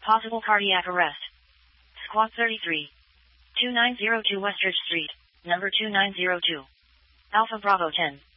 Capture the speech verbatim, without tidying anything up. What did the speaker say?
Possible cardiac arrest. Squawk thirty-three. two nine zero two Westridge Street, number two nine zero two. Alpha Bravo ten.